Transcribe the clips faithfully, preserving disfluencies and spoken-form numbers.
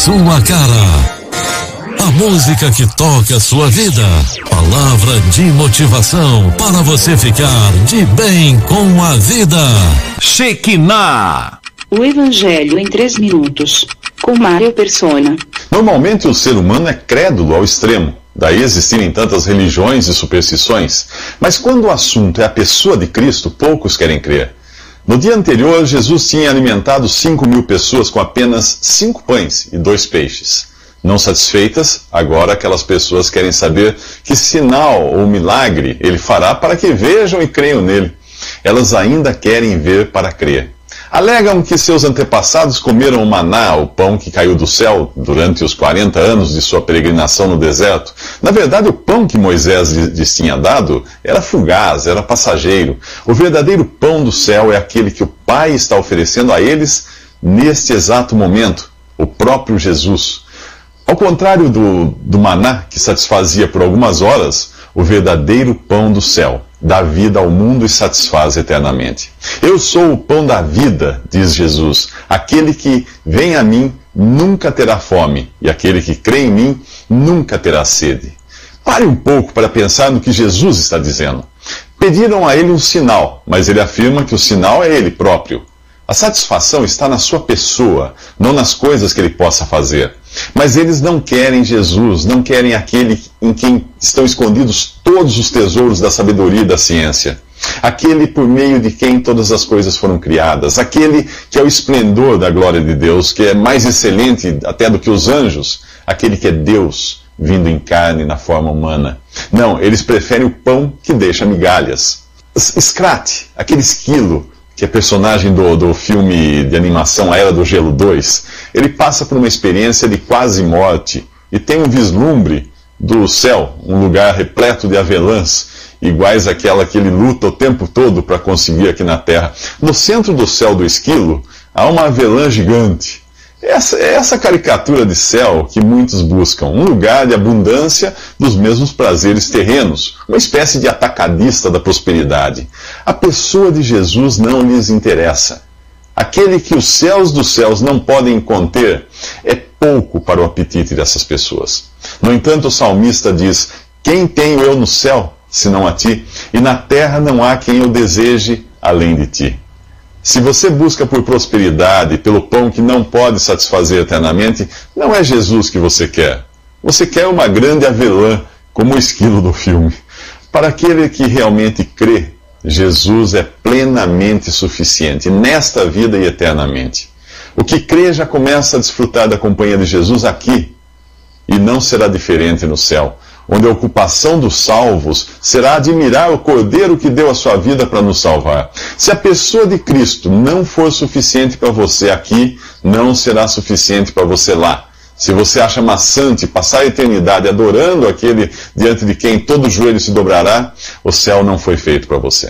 sua cara. A música que toca a sua vida. Palavra de motivação para você ficar de bem com a vida. Shekinah. O Evangelho em três minutos, com Mário Persona. Normalmente o ser humano é crédulo ao extremo, daí existirem tantas religiões e superstições. Mas quando o assunto é a pessoa de Cristo, poucos querem crer. No dia anterior, Jesus tinha alimentado cinco mil pessoas com apenas cinco pães e dois peixes. Não satisfeitas, agora aquelas pessoas querem saber que sinal ou milagre ele fará para que vejam e creiam nele. Elas ainda querem ver para crer. Alegam que seus antepassados comeram o maná, o pão que caiu do céu, durante os quarenta anos de sua peregrinação no deserto. Na verdade, o pão que Moisés lhes tinha dado era fugaz, era passageiro. O verdadeiro pão do céu é aquele que o Pai está oferecendo a eles neste exato momento, o próprio Jesus. Ao contrário do, do maná, que satisfazia por algumas horas, o verdadeiro pão do céu dá vida ao mundo e satisfaz eternamente. Eu sou o pão da vida, diz Jesus. Aquele que vem a mim nunca terá fome, e aquele que crê em mim nunca terá sede. Pare um pouco para pensar no que Jesus está dizendo. Pediram a ele um sinal, mas ele afirma que o sinal é ele próprio. A satisfação está na sua pessoa, não nas coisas que ele possa fazer. Mas eles não querem Jesus, não querem aquele em quem estão escondidos todos os tesouros da sabedoria e da ciência. Aquele por meio de quem todas as coisas foram criadas. Aquele que é o esplendor da glória de Deus, que é mais excelente até do que os anjos. Aquele que é Deus, vindo em carne na forma humana. Não, eles preferem o pão que deixa migalhas. Scrat, aquele esquilo, que é personagem do, do filme de animação A Era do Gelo dois, ele passa por uma experiência de quase morte e tem um vislumbre do céu, um lugar repleto de avelãs, iguais àquela que ele luta o tempo todo para conseguir aqui na Terra. No centro do céu do esquilo, há uma avelã gigante. Essa é essa caricatura de céu que muitos buscam, um lugar de abundância dos mesmos prazeres terrenos, uma espécie de atacadista da prosperidade. A pessoa de Jesus não lhes interessa. Aquele que os céus dos céus não podem conter é pouco para o apetite dessas pessoas. No entanto, o salmista diz: quem tenho eu no céu, senão a ti? E na terra não há quem eu deseje além de ti. Se você busca por prosperidade, pelo pão que não pode satisfazer eternamente, não é Jesus que você quer. Você quer uma grande avelã, como o esquilo do filme. Para aquele que realmente crê, Jesus é plenamente suficiente, nesta vida e eternamente. O que crê já começa a desfrutar da companhia de Jesus aqui, e não será diferente no céu, onde a ocupação dos salvos será admirar o Cordeiro que deu a sua vida para nos salvar. Se a pessoa de Cristo não for suficiente para você aqui, não será suficiente para você lá. Se você acha maçante passar a eternidade adorando aquele diante de quem todo joelho se dobrará, o céu não foi feito para você.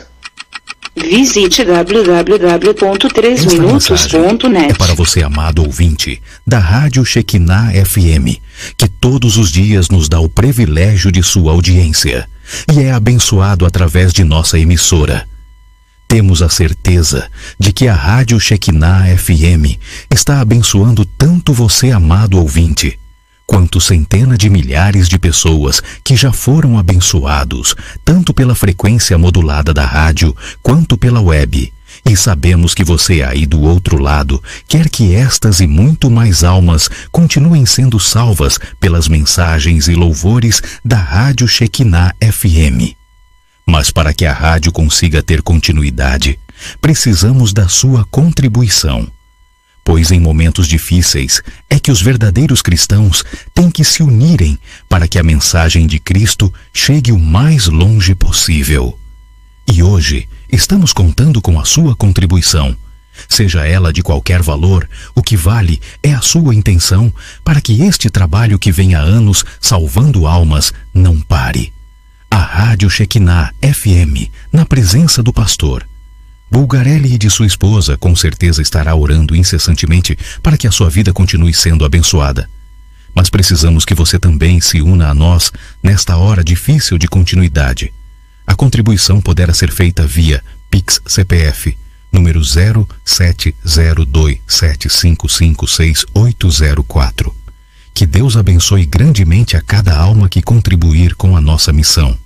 Visite w w w ponto três minutos ponto net. É para você, amado ouvinte, da Rádio Shekinah F M, que todos os dias nos dá o privilégio de sua audiência e é abençoado através de nossa emissora. Temos a certeza de que a Rádio Shekinah F M está abençoando tanto você, amado ouvinte, quanto centenas de milhares de pessoas que já foram abençoados, tanto pela frequência modulada da rádio, quanto pela web. E sabemos que você aí do outro lado quer que estas e muito mais almas continuem sendo salvas pelas mensagens e louvores da Rádio Shekinah F M. Mas para que a rádio consiga ter continuidade, precisamos da sua contribuição. Pois em momentos difíceis é que os verdadeiros cristãos têm que se unirem para que a mensagem de Cristo chegue o mais longe possível. E hoje estamos contando com a sua contribuição. Seja ela de qualquer valor, o que vale é a sua intenção para que este trabalho que vem há anos salvando almas não pare. A Rádio Shekinah F M, na presença do pastor Bulgarelli e de sua esposa, com certeza estará orando incessantemente para que a sua vida continue sendo abençoada. Mas precisamos que você também se una a nós nesta hora difícil de continuidade. A contribuição poderá ser feita via Pix C P F, número zero sete zero dois sete cinco cinco seis oito zero quatro. Que Deus abençoe grandemente a cada alma que contribuir com a nossa missão.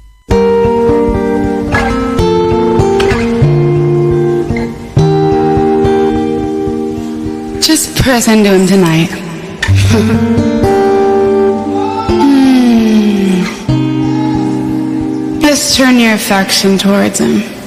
Just press into him tonight. hmm. Just turn your affection towards him.